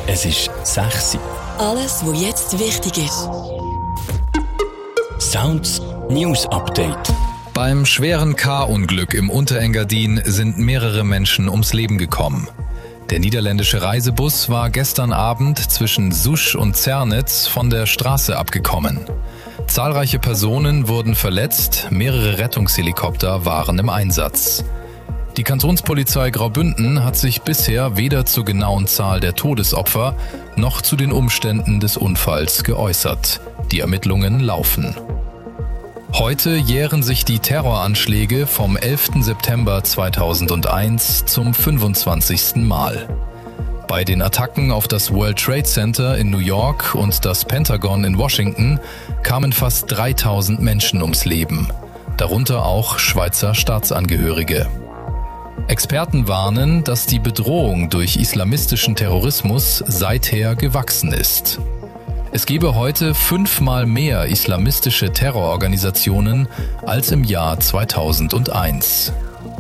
Es ist 6 Uhr. Alles, was jetzt wichtig ist. Sounds News Update. Beim schweren K-Unglück im Unterengadin sind mehrere Menschen ums Leben gekommen. Der niederländische Reisebus war gestern Abend zwischen Sousch und Zernitz von der Straße abgekommen. Zahlreiche Personen wurden verletzt, mehrere Rettungshelikopter waren im Einsatz. Die Kantonspolizei Graubünden hat sich bisher weder zur genauen Zahl der Todesopfer noch zu den Umständen des Unfalls geäußert. Die Ermittlungen laufen. Heute jähren sich die Terroranschläge vom 11. September 2001 zum 25. Mal. Bei den Attacken auf das World Trade Center in New York und das Pentagon in Washington kamen fast 3000 Menschen ums Leben, darunter auch Schweizer Staatsangehörige. Experten warnen, dass die Bedrohung durch islamistischen Terrorismus seither gewachsen ist. Es gebe heute 5-mal mehr islamistische Terrororganisationen als im Jahr 2001.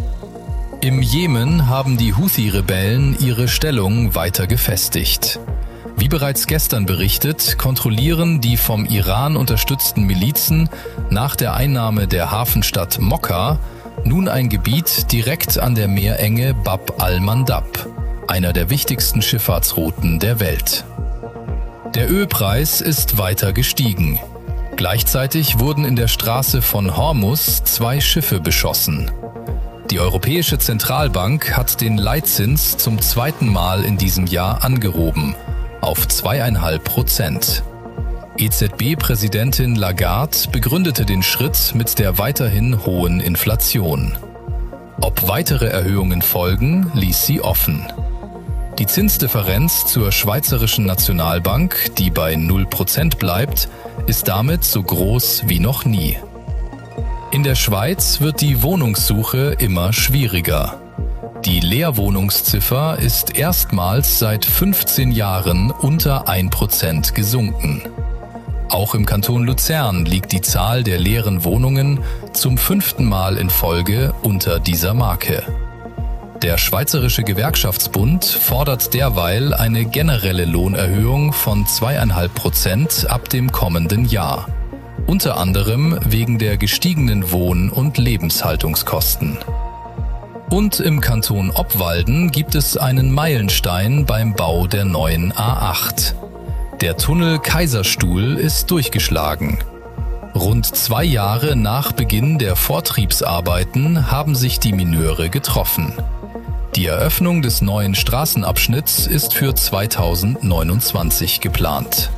Im Jemen haben die Houthi-Rebellen ihre Stellung weiter gefestigt. Wie bereits gestern berichtet, kontrollieren die vom Iran unterstützten Milizen nach der Einnahme der Hafenstadt Mokka nun ein Gebiet direkt an der Meerenge Bab al-Mandab, einer der wichtigsten Schifffahrtsrouten der Welt. Der Ölpreis ist weiter gestiegen. Gleichzeitig wurden in der Straße von Hormuz 2 Schiffe beschossen. Die Europäische Zentralbank hat den Leitzins zum 2. Mal in diesem Jahr angehoben, auf 2,5%. EZB-Präsidentin Lagarde begründete den Schritt mit der weiterhin hohen Inflation. Ob weitere Erhöhungen folgen, ließ sie offen. Die Zinsdifferenz zur Schweizerischen Nationalbank, die bei 0% bleibt, ist damit so groß wie noch nie. In der Schweiz wird die Wohnungssuche immer schwieriger. Die Leerwohnungsziffer ist erstmals seit 15 Jahren unter 1% gesunken. Auch im Kanton Luzern liegt die Zahl der leeren Wohnungen zum 5. Mal in Folge unter dieser Marke. Der Schweizerische Gewerkschaftsbund fordert derweil eine generelle Lohnerhöhung von 2,5% ab dem kommenden Jahr. Unter anderem wegen der gestiegenen Wohn- und Lebenshaltungskosten. Und im Kanton Obwalden gibt es einen Meilenstein beim Bau der neuen A8. Der Tunnel Kaiserstuhl ist durchgeschlagen. Rund 2 Jahre nach Beginn der Vortriebsarbeiten haben sich die Mineure getroffen. Die Eröffnung des neuen Straßenabschnitts ist für 2029 geplant.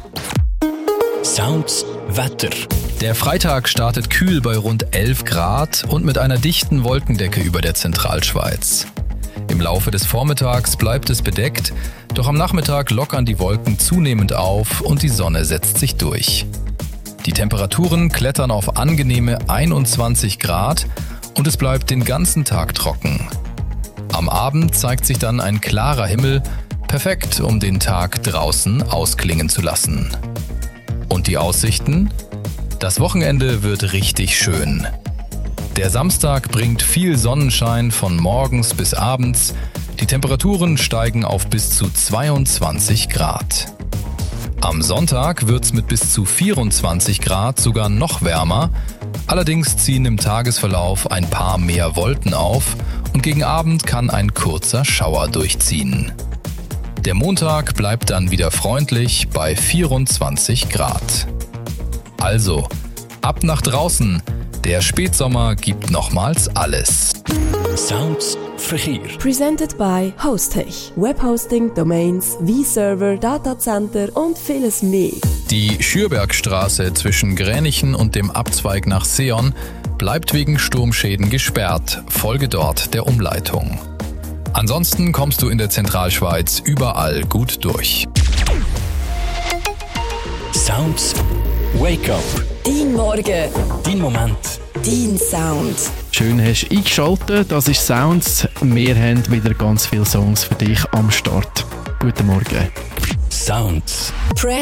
Sounds Wetter. Der Freitag startet kühl bei rund 11 Grad und mit einer dichten Wolkendecke über der Zentralschweiz. Im Laufe des Vormittags bleibt es bedeckt, doch am Nachmittag lockern die Wolken zunehmend auf und die Sonne setzt sich durch. Die Temperaturen klettern auf angenehme 21 Grad und es bleibt den ganzen Tag trocken. Am Abend zeigt sich dann ein klarer Himmel, perfekt, um den Tag draußen ausklingen zu lassen. Und die Aussichten? Das Wochenende wird richtig schön. Der Samstag bringt viel Sonnenschein von morgens bis abends. Die Temperaturen steigen auf bis zu 22 Grad. Am Sonntag wird's mit bis zu 24 Grad sogar noch wärmer. Allerdings ziehen im Tagesverlauf ein paar mehr Wolken auf und gegen Abend kann ein kurzer Schauer durchziehen. Der Montag bleibt dann wieder freundlich bei 24 Grad. Also, ab nach draußen! Der Spätsommer gibt nochmals alles. Sounds Verkehr. Presented by Hostech. Webhosting, Domains, V-Server, Datacenter und vieles mehr. Die Schürbergstraße zwischen Gränichen und dem Abzweig nach Seon bleibt wegen Sturmschäden gesperrt. Folge dort der Umleitung. Ansonsten kommst du in der Zentralschweiz überall gut durch. Sounds Wake Up. Dein Morgen. Dein Moment. Dein Sound. Schön hast du eingeschaltet, das ist Sounds. Wir haben wieder ganz viele Songs für dich am Start. Guten Morgen. Sounds. Press